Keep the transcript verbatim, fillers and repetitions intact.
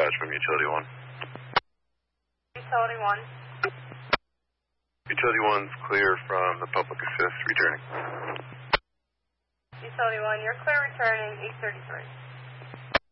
dispatch from Utility one. Utility one. Utility one's clear from the public assist, returning. Utility one, you're clear returning eight thirty-three.